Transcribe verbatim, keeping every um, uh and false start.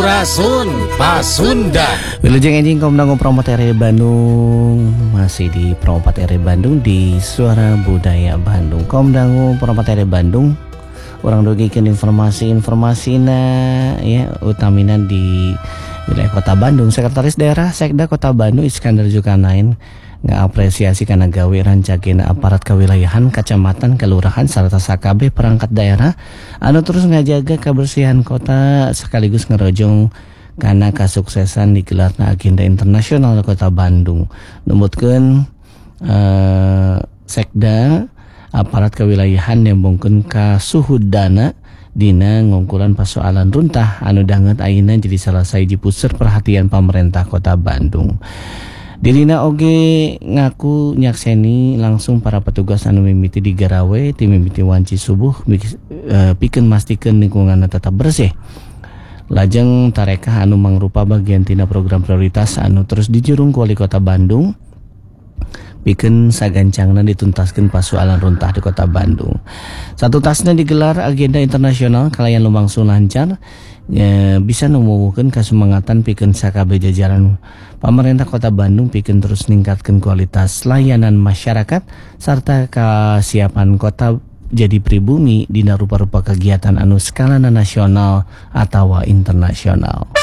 Sampurasun Pasundan. Wilujeng enjing komdang promote R I Bandung, masih di promote R I Bandung di Suara Budaya Bandung. Komdang promote R I Bandung, orang dogikan informasi-informasi na ya utamina di wilayah Kota Bandung. Sekretaris Daerah Sekda Kota Bandung Iskandar Zulkarnain ngapresiasi karena gawe rancakeun aparat kewilayahan, kecamatan, kelurahan serta sakabeh perangkat daerah anu terus ngajaga kebersihan kota sekaligus ngerojong karena kesuksesan digelarna agenda internasional Kota Bandung. Numutkeun uh, Sekda aparat kewilayahan nembongkeun kasuhudana dina ngungkulan persoalan runtah anu danget ayeuna jadi salah sahiji puseur perhatian pemerintah Kota Bandung. Dirina oge ngaku nyakseni langsung para petugas anu mimiti di Garawe, tim mimiti wanci subuh uh, pikeun mastikeun lingkunganna tetap bersih. Lajeng tarekah anu mangrupa bagian tina program prioritas anu terus dijurung ku Wali Kota Bandung pikeun sagancangna dituntaskeun persoalan runtah di Kota Bandung. Satu tasna digelar agenda internasional kalayan lumangsung lancar ya, bisa numuwukeun kasemangatan pikeun sakabeh jajaran pemerintah Kota Bandung pikeun terus ningkatkeun kualitas layanan masyarakat serta kesiapan kota jadi pribumi dina rupa-rupa kegiatan anu skalana nasional atawa internasional.